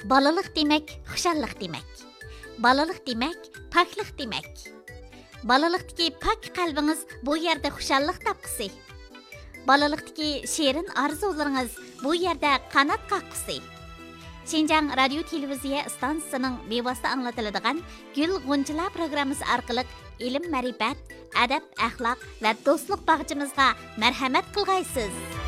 Balaliq demək xuşalliq demək. Balaliq demək poklik demək. Balaliqdagi pok qalbingiz bu yerda xuşalliq topqisi. Balaliqdagi shirin orzularingiz bu yerda qanot qoqqisi. Şinjan radio televiziya stansiyasining bevosita anglatiladigan Gul G'unchalar programmasi orqali ilm, ma'rifat, adab, axloq va do'stlik bag'chimizga marhamat qilg'aysiz.